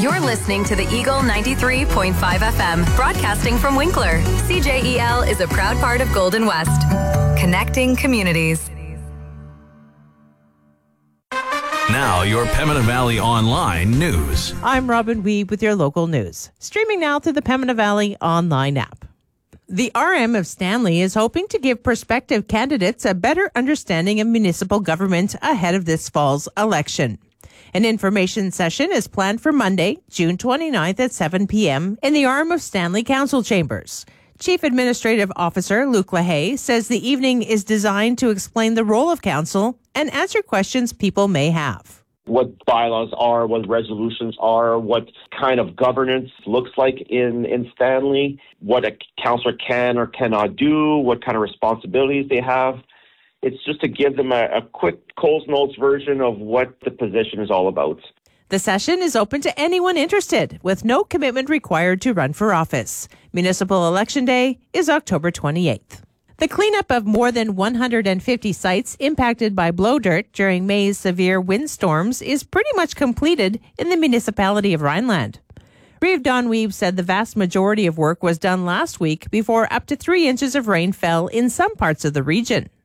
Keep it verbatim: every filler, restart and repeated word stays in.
You're listening to the Eagle ninety-three point five F M, broadcasting from Winkler. C J E L is a proud part of Golden West, connecting communities. Now, your Pembina Valley Online news. I'm Robin Weeb with your local news. Streaming now through the Pembina Valley Online app. The R M of Stanley is hoping to give prospective candidates a better understanding of municipal government ahead of this fall's election. An information session is planned for Monday, June twenty-ninth at seven p.m. in the R M of Stanley Council Chambers. Chief Administrative Officer Luke LaHaye says the evening is designed to explain the role of council and answer questions people may have. What bylaws are, what resolutions are, what kind of governance looks like in, in Stanley, what a councillor can or cannot do, what kind of responsibilities they have. It's just to give them a, a quick Coles Notes version of what the position is all about. The session is open to anyone interested, with no commitment required to run for office. Municipal Election Day is October twenty-eighth. The cleanup of more than one hundred fifty sites impacted by blow dirt during May's severe windstorms is pretty much completed in the municipality of Rhineland. Reeve Don Weeb said the vast majority of work was done last week before up to three inches of rain fell in some parts of the region.